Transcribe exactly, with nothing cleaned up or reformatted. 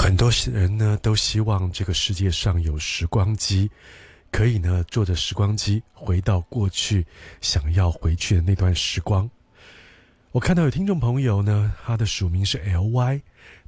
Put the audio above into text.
很多人呢都希望这个世界上有时光机，可以呢坐着时光机回到过去想要回去的那段时光。我看到有听众朋友呢，他的署名是 L Y，